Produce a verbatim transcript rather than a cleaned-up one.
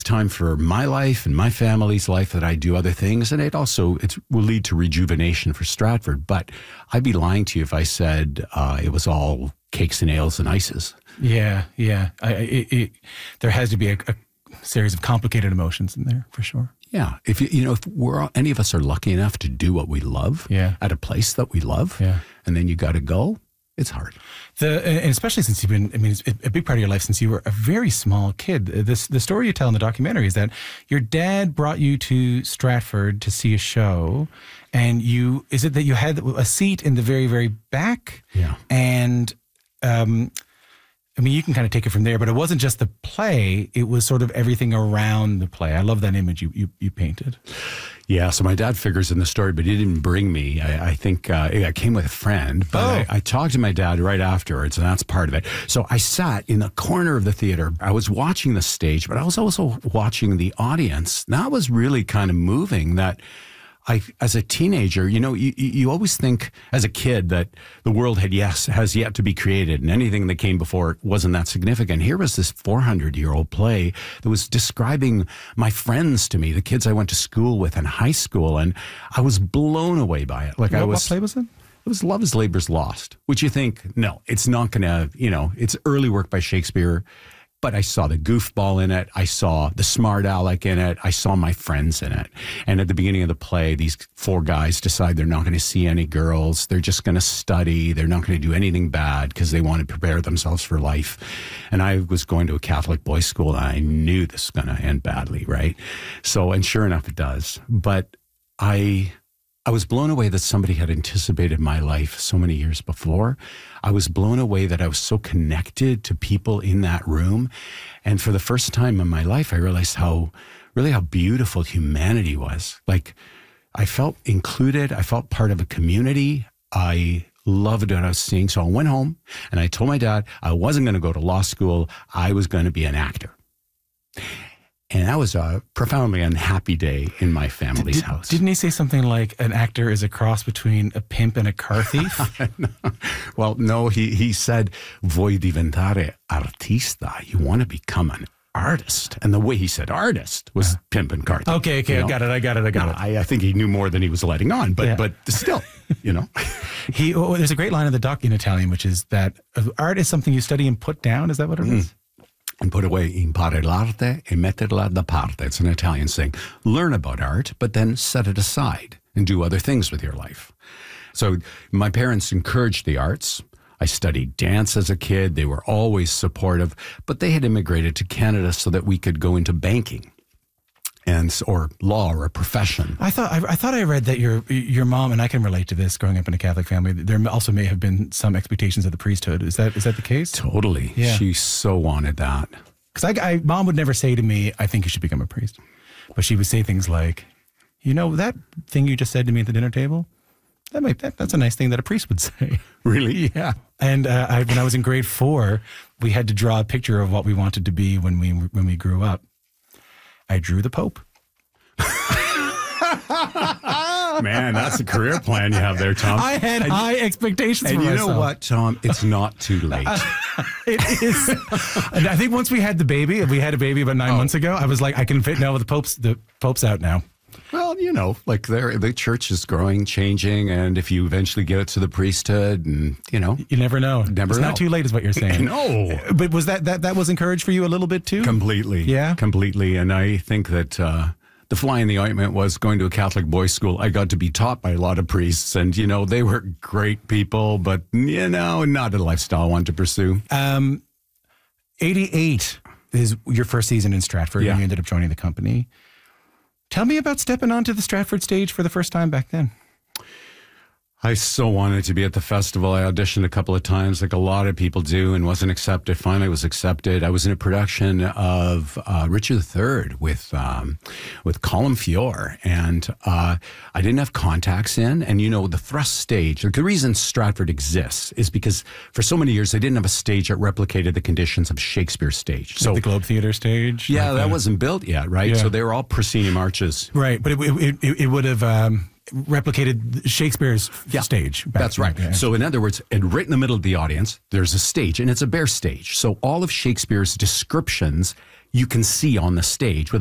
time for my life and my family's life that I do other things. And it also it will lead to rejuvenation for Stratford. But I'd be lying to you if I said uh, it was all cakes and ales and ices. Yeah, yeah. I, it, it, there has to be a, a series of complicated emotions in there, for sure. Yeah. If you, you know, if we're any of us are lucky enough to do what we love yeah. at a place that we love, yeah. and then you got to go, it's hard. The and especially since you've been, I mean, it's a big part of your life since you were a very small kid. This the story you tell in the documentary is that your dad brought you to Stratford to see a show, and you is it that you had a seat in the very very back? Yeah. And um, I mean, you can kind of take it from there, but it wasn't just the play; it was sort of everything around the play. I love that image you you, you painted. Yeah, so my dad figures in the story, but he didn't bring me. I, I think uh, I came with a friend, but oh. I, I talked to my dad right afterwards, and that's part of it. So I sat in the corner of the theater. I was watching the stage, but I was also watching the audience. That was really kind of moving that I, as a teenager, you know, you, you always think as a kid that the world had yes has yet to be created and anything that came before it wasn't that significant. Here was this four hundred year old play that was describing my friends to me, the kids I went to school with in high school, and I was blown away by it. Like what, I was. What play was it? It was Love is Labor's Lost, which you think, no, it's not going to, you know, it's early work by Shakespeare. But I saw the goofball in it. I saw the smart aleck in it. I saw my friends in it. And at the beginning of the play, these four guys decide they're not going to see any girls. They're just going to study. They're not going to do anything bad because they want to prepare themselves for life. And I was going to a Catholic boys' school, and I knew this was going to end badly, right? So, and sure enough, it does. But I... I was blown away that somebody had anticipated my life so many years before. I was blown away that I was so connected to people in that room. And for the first time in my life, I realized how, really how beautiful humanity was. Like, I felt included. I felt part of a community. I loved what I was seeing. So I went home and I told my dad I wasn't going to go to law school. I was going to be an actor. And that was a profoundly unhappy day in my family's Did, house. Didn't he say something like an actor is a cross between a pimp and a car thief? no. Well, no, he, he said, vuoi diventare artista. You want to become an artist. And the way he said artist was uh, pimp and car thief. Okay, okay, you know? I got it, I got it, I got no, it. I, I think he knew more than he was letting on, but, yeah. but still, you know. he. Oh, there's a great line in the doc in Italian, which is that art is something you study and put down. Is that what it mm. is? And put away, impare l'arte e metterla da parte. It's an Italian saying. Learn about art, but then set it aside and do other things with your life. So my parents encouraged the arts. I studied dance as a kid. They were always supportive, but they had immigrated to Canada so that we could go into banking and or law or a profession. I thought I, I thought I read that your your mom, and I can relate to this growing up in a Catholic family, there also may have been some expectations of the priesthood. Is that is that the case? Totally. Yeah. She so wanted that. Because I, I, mom would never say to me, I think you should become a priest. But she would say things like, you know, that thing you just said to me at the dinner table, that might that, that's a nice thing that a priest would say. Really? Yeah. And uh, I, when I was in grade four, we had to draw a picture of what we wanted to be when we when we grew up. I drew the Pope. Man, that's a career plan you have there, Tom. I had and, high expectations and for you myself. know what, Tom? It's not too late. It is. And I think once we had the baby, we had a baby about nine oh. months ago, I was like, I can fit now. The Pope's the Pope's out now. Well, you know, like the church is growing, changing, and if you eventually get it to the priesthood, and you know, you never know. Never it's know. Not too late, is what you're saying. No, but was that that that was encouraged for you a little bit too? Completely, yeah, completely. And I think that uh, the fly in the ointment was going to a Catholic boys' school. I got to be taught by a lot of priests, and you know, they were great people, but you know, not a lifestyle I wanted to pursue. Um, eighty-eight is your first season in Stratford, yeah. and you ended up joining the company. Tell me about stepping onto the Stratford stage for the first time back then. I so wanted to be at the festival. I auditioned a couple of times, like a lot of people do, and wasn't accepted. Finally was accepted. I was in a production of uh, Richard the Third with um, with Colin Feore, and uh, I didn't have contacts in. And, you know, the thrust stage, like the reason Stratford exists is because for so many years they didn't have a stage that replicated the conditions of Shakespeare's stage. So like the Globe Theatre stage? Yeah, like that the, wasn't built yet, right? Yeah. So they were all proscenium arches. Right, but it, it, it, it would have... Um, replicated Shakespeare's yeah, stage. That's right. Yeah. So in other words, and right in the middle of the audience, there's a stage, and it's a bare stage. So all of Shakespeare's descriptions you can see on the stage.